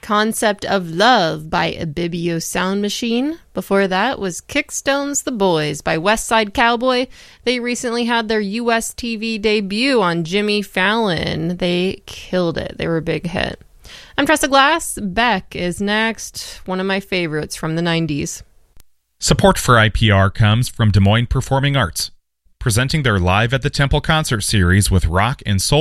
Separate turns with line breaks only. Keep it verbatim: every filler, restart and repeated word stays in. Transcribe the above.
Concept of Love by Ibibio Sound Machine. Before that was Kickstone's The Boys by West Side Cowboy. They recently had their U S T V debut on Jimmy Fallon. They killed it. They were a big hit. I'm Tressa Glass. Beck is next, one of my favorites from the nineties.
Support for I P R comes from Des Moines Performing Arts, presenting their Live at the Temple concert series with rock and soul